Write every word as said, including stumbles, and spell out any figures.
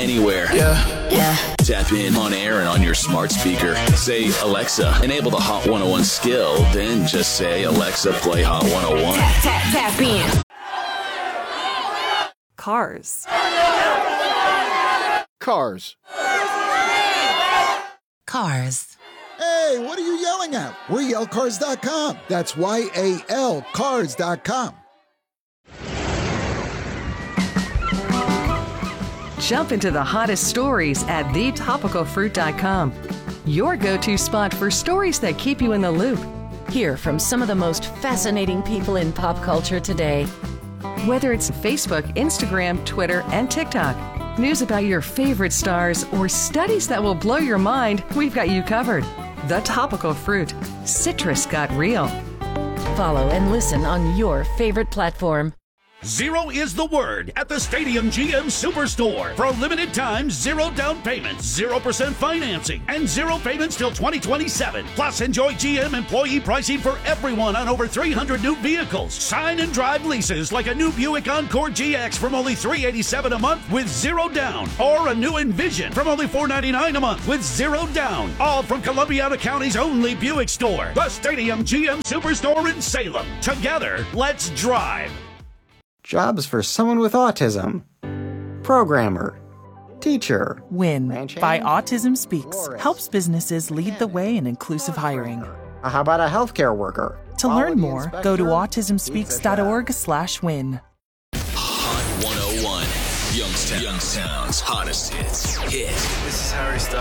anywhere. Yeah. Yeah. Tap in on air and on your smart speaker. Say, Alexa, enable the Hot one oh one skill. Then just say, Alexa, play Hot one oh one. Tap, tap, tap in. Cars. Cars. Cars. Hey, what are you yelling at? We're yell cars dot com. That's Y A L cars dot com. Jump into the hottest stories at the topical fruit dot com. Your go-to spot for stories that keep you in the loop. Hear from some of the most fascinating people in pop culture today. Whether it's Facebook, Instagram, Twitter, and TikTok, news about your favorite stars, or studies that will blow your mind, we've got you covered. The Topical Fruit. Citrus got real. Follow and listen on your favorite platform. Zero is the word at the Stadium G M Superstore. For a limited time, zero down payments, zero percent financing, and zero payments till twenty twenty-seven. Plus, enjoy G M employee pricing for everyone on over three hundred new vehicles. Sign and drive leases like a new Buick Encore G X from only three hundred eighty-seven dollars a month with zero down. Or a new Envision from only four hundred ninety-nine dollars a month with zero down. All from Columbiana County's only Buick store. The Stadium G M Superstore in Salem. Together, let's drive. Jobs for someone with autism. Programmer. Teacher. WIN Ranch by hand, Autism Speaks florist, helps businesses lead the way in inclusive hiring. Uh, How about a healthcare worker? To learn Quality more, go to inspector, autism speaks dot org slash win. Hot one oh one. Youngstown. Youngstown's hottest hits. Hit. This is Harry Styles.